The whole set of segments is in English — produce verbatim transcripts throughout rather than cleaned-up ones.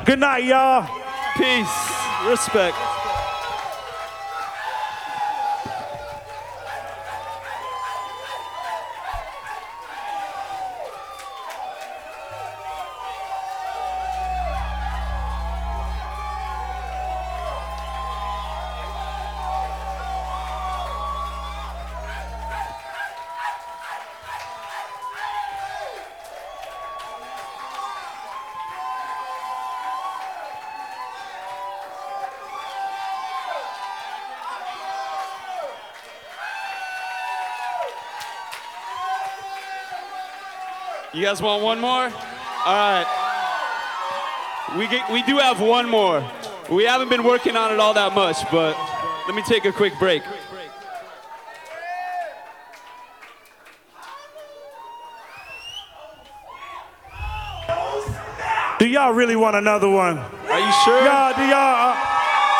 Good night, y'all. Peace. Respect. You guys want one more? All right. We, get, we do have one more. We haven't been working on it all that much, but let me take a quick break. Do y'all really want another one? Are you sure? Y'all, do y'all? Uh...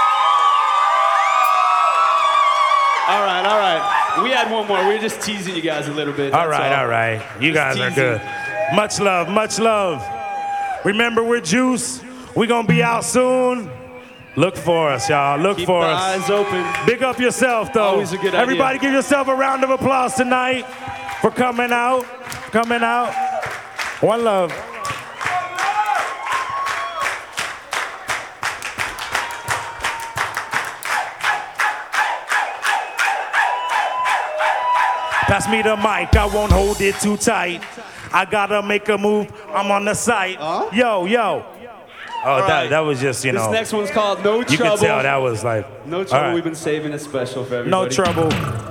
All right, all right. We had one more. We were just teasing you guys a little bit. All right, all. all right. You just guys teasing. are good. Much love, much love. Remember, we're Juice. We're going to be out soon. Look for us, y'all. Look Keep for the us. eyes open. Big up yourself, though. Always a good idea. Everybody give yourself a round of applause tonight for coming out. Coming out. One love. Pass me the mic, I won't hold it too tight. I gotta make a move, I'm on the site. Huh? Yo, yo. Oh, that, right. that was just, you this know. This next one's called No Trouble. You can tell that was like. No Trouble, right. We've been saving it special for everybody. No Trouble.